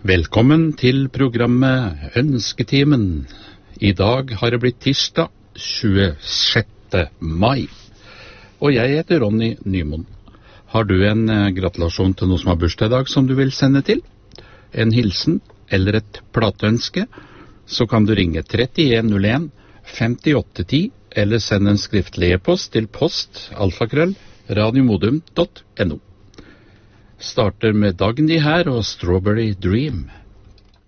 Velkommen til programmet Ønsketimen. I dag har det blitt tirsdag 26. mai, og jeg heter Ronny Nymoen. Har du en gratulasjon til noen som har bursdag i dag som du vil sende til? En hilsen eller et plateønske? Så kan du ringe 3101 5810 eller sende en skriftlig e-post til post@radiomodum.no. Starter med Dagny her og Strawberry Dream.